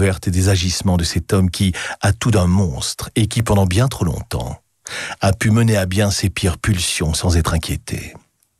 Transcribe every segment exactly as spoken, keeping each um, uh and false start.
découvertes et des agissements de cet homme qui a tout d'un monstre et qui, pendant bien trop longtemps, a pu mener à bien ses pires pulsions sans être inquiété.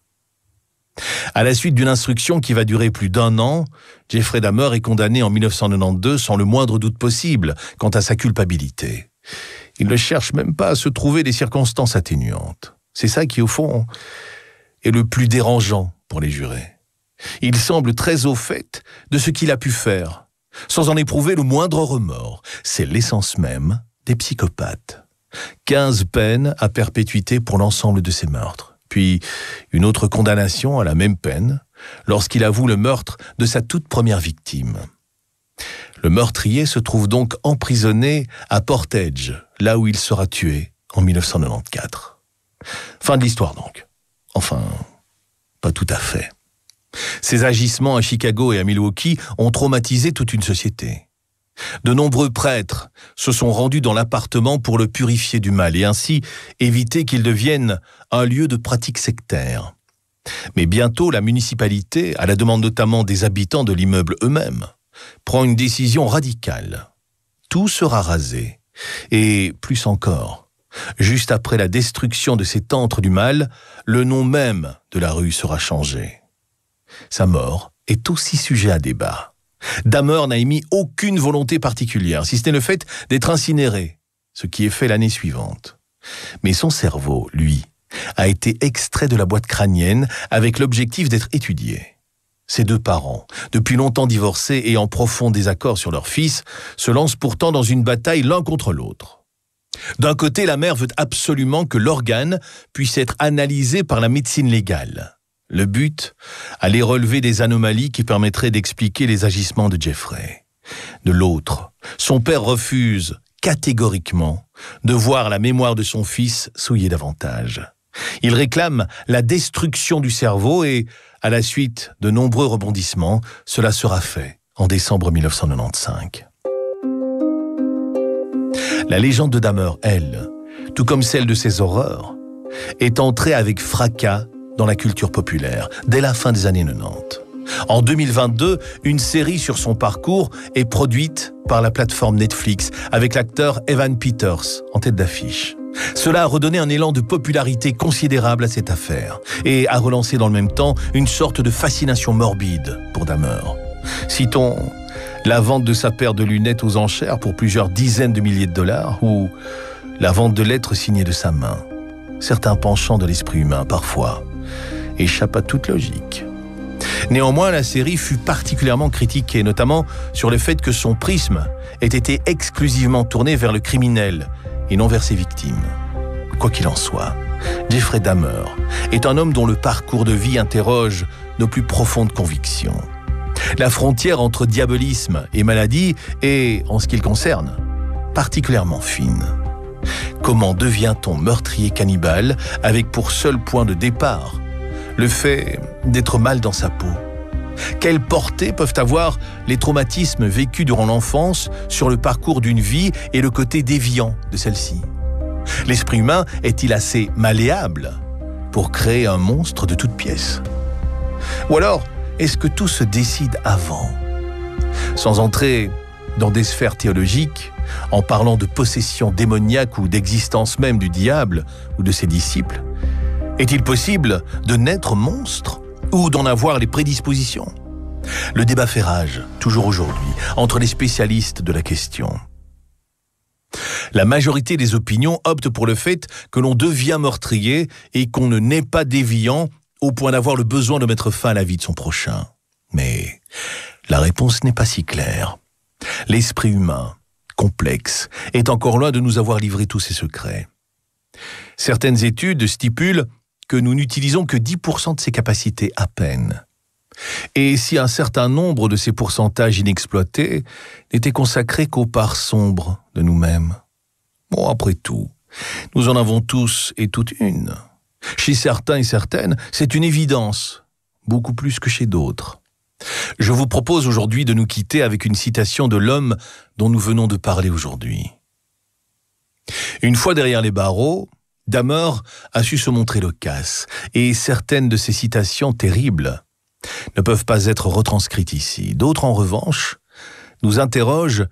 À la suite d'une instruction qui va durer plus d'un an, Jeffrey Dahmer est condamné en mille neuf cent quatre-vingt-douze sans le moindre doute possible quant à sa culpabilité. Il ne cherche même pas à se trouver des circonstances atténuantes. C'est ça qui, au fond, est le plus dérangeant pour les jurés. Il semble très au fait de ce qu'il a pu faire, sans en éprouver le moindre remords. C'est l'essence même des psychopathes. quinze peines à perpétuité pour l'ensemble de ses meurtres. Puis une autre condamnation à la même peine lorsqu'il avoue le meurtre de sa toute première victime. Le meurtrier se trouve donc emprisonné à Portage, là où il sera tué en mille neuf cent quatre-vingt-quatorze. Fin de l'histoire donc. Enfin, pas tout à fait. Ces agissements à Chicago et à Milwaukee ont traumatisé toute une société. De nombreux prêtres se sont rendus dans l'appartement pour le purifier du mal et ainsi éviter qu'il devienne un lieu de pratique sectaire. Mais bientôt, la municipalité, à la demande notamment des habitants de l'immeuble eux-mêmes, prend une décision radicale. Tout sera rasé. Et plus encore, juste après la destruction de cet antre du mal, le nom même de la rue sera changé. Sa mort est aussi sujet à débat. Dahmer n'a émis aucune volonté particulière, si ce n'est le fait d'être incinéré, ce qui est fait l'année suivante. Mais son cerveau, lui, a été extrait de la boîte crânienne avec l'objectif d'être étudié. Ses deux parents, depuis longtemps divorcés et en profond désaccord sur leur fils, se lancent pourtant dans une bataille l'un contre l'autre. D'un côté, la mère veut absolument que l'organe puisse être analysé par la médecine légale. Le but, aller relever des anomalies qui permettraient d'expliquer les agissements de Jeffrey. De l'autre, son père refuse catégoriquement de voir la mémoire de son fils souillée davantage. Il réclame la destruction du cerveau et, à la suite de nombreux rebondissements, cela sera fait en décembre mille neuf cent quatre-vingt-quinze. La légende de Dahmer, elle, tout comme celle de ses horreurs, est entrée avec fracas dans la culture populaire, dès la fin des années quatre-vingt-dix. En deux mille vingt-deux, une série sur son parcours est produite par la plateforme Netflix, avec l'acteur Evan Peters en tête d'affiche. Cela a redonné un élan de popularité considérable à cette affaire, et a relancé dans le même temps une sorte de fascination morbide pour Dahmer. Citons la vente de sa paire de lunettes aux enchères pour plusieurs dizaines de milliers de dollars, ou la vente de lettres signées de sa main. Certains penchants de l'esprit humain, parfois, échappe à toute logique. Néanmoins, la série fut particulièrement critiquée, notamment sur le fait que son prisme ait été exclusivement tourné vers le criminel et non vers ses victimes. Quoi qu'il en soit, Jeffrey Dahmer est un homme dont le parcours de vie interroge nos plus profondes convictions. La frontière entre diabolisme et maladie est, en ce qui le concerne, particulièrement fine. Comment devient-on meurtrier cannibale avec pour seul point de départ le fait d'être mal dans sa peau? Quelle portée peuvent avoir les traumatismes vécus durant l'enfance sur le parcours d'une vie et le côté déviant de celle-ci? L'esprit humain est-il assez malléable pour créer un monstre de toutes pièces? Ou alors, est-ce que tout se décide avant? Sans entrer dans des sphères théologiques, en parlant de possession démoniaque ou d'existence même du diable ou de ses disciples, est-il possible de naître monstre ou d'en avoir les prédispositions? Le débat fait rage, toujours aujourd'hui, entre les spécialistes de la question. La majorité des opinions optent pour le fait que l'on devient meurtrier et qu'on ne naît pas déviant au point d'avoir le besoin de mettre fin à la vie de son prochain. Mais la réponse n'est pas si claire. L'esprit humain, complexe, est encore loin de nous avoir livré tous ses secrets. Certaines études stipulent que nous n'utilisons que dix pour cent de ses capacités à peine. Et si un certain nombre de ces pourcentages inexploités n'étaient consacrés qu'aux parts sombres de nous-mêmes. Bon, après tout, nous en avons tous et toutes une. Chez certains et certaines, c'est une évidence, beaucoup plus que chez d'autres. Je vous propose aujourd'hui de nous quitter avec une citation de l'homme dont nous venons de parler aujourd'hui. Une fois derrière les barreaux, Dahmer a su se montrer loquace, et certaines de ces citations terribles ne peuvent pas être retranscrites ici. D'autres, en revanche, nous interrogent